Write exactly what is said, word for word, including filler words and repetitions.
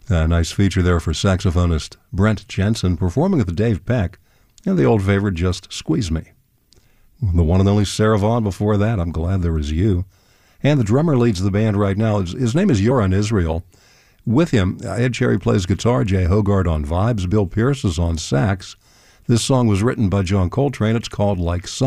A nice feature there for saxophonist Brent Jensen performing with the Dave Peck and the old favorite Just Squeeze Me. The one and only Sarah Vaughan before that, I'm Glad There Was You. And the drummer leads the band right now. His, his name is Yoran Israel. With him, Ed Cherry plays guitar, Jay Hogarth on vibes, Bill Pierce is on sax. This song was written by John Coltrane. It's called Like Sun.